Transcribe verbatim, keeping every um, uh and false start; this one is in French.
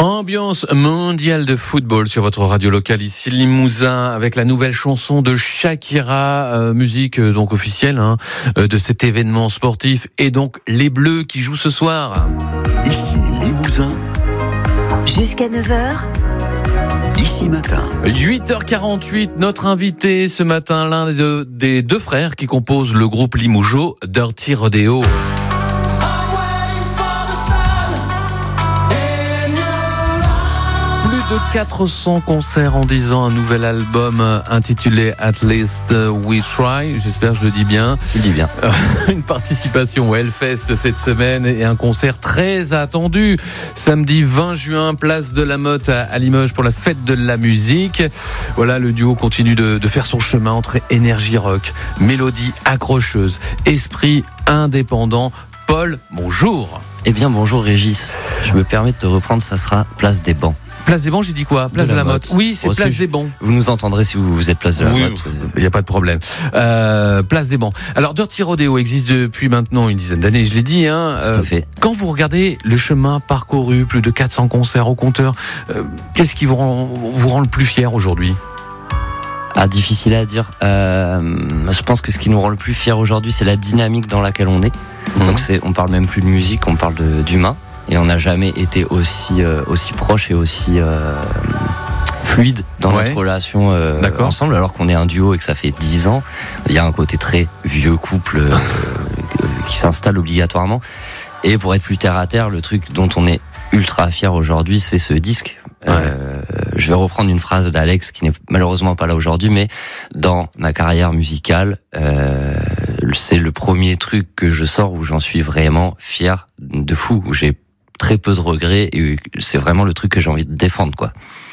Ambiance mondiale de football sur votre radio locale ici Limousin avec la nouvelle chanson de Shakira, euh, musique euh, donc officielle hein, euh, de cet événement sportif et donc les Bleus qui jouent ce soir. Ici Limousin. Jusqu'à neuf heures. Ici matin. huit heures quarante-huit, notre invité ce matin, l'un des deux, des deux frères qui composent le groupe Limougeau, Dirty Rodeo. De quatre cents concerts en dix ans, un nouvel album intitulé At Least We Try, j'espère que je le dis bien. Tu le dis bien. Une participation au Hellfest cette semaine et un concert très attendu. Samedi vingt juin, place de la Motte à Limoges pour la fête de la musique. Voilà, le duo continue de, de faire son chemin entre énergie rock, mélodie accrocheuse, esprit indépendant. Paul, bonjour. Eh bien, bonjour Régis. Je me permets de te reprendre, ça sera Place des Bancs. Place des Bancs, j'ai dit quoi? Place de, de la, la Motte. Oui, c'est oh, Place des Bancs. Vous nous entendrez si vous, vous êtes Place de la oui, Motte. Il n'y a pas de problème. Euh, Place des Bancs. Alors, Dirty Rodeo existe depuis maintenant une dizaine d'années, je l'ai dit. Hein. Tout à fait. Quand vous regardez le chemin parcouru, plus de quatre cents concerts au compteur, euh, qu'est-ce qui vous rend, vous rend le plus fier aujourd'hui? Ah, difficile à dire. Euh, je pense que ce qui nous rend le plus fier aujourd'hui, c'est la dynamique dans laquelle on est. Mmh. Donc, c'est, on parle même plus de musique, on parle de, d'humain. Et on n'a jamais été aussi euh, aussi proche et aussi euh, fluide dans ouais. notre relation euh, ensemble, alors qu'on est un duo et que ça fait dix ans. Il y a un côté très vieux couple euh, qui s'installe obligatoirement. Et pour être plus terre à terre, le truc dont on est ultra fier aujourd'hui, c'est ce disque. Ouais. Euh, je vais reprendre une phrase d'Alex qui n'est malheureusement pas là aujourd'hui, mais dans ma carrière musicale, euh, c'est le premier truc que je sors où j'en suis vraiment fier de fou, où j'ai très peu de regrets et c'est vraiment le truc que j'ai envie de défendre, quoi.